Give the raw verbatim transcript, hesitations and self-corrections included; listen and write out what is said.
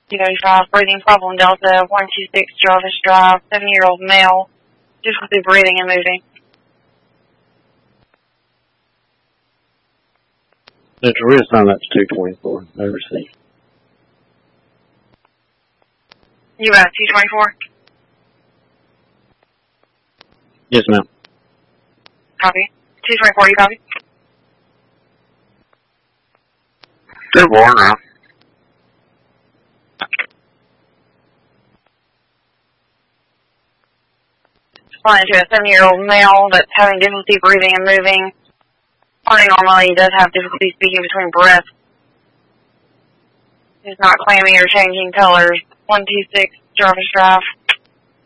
two thirty-five, breathing problem Delta, one two six Jarvis Drive, seven-year-old male, difficulty breathing and moving. That's a real sign, that's two twenty-four, no received. You at two twenty-four? Yes, ma'am. Copy. two twenty-four, you copy? Good morning, now. Responding to a seven-year-old male that's having difficulty breathing and moving. Responding normally, he does have difficulty speaking between breaths. He's not clammy or changing colors. one two six Jarvis Drive.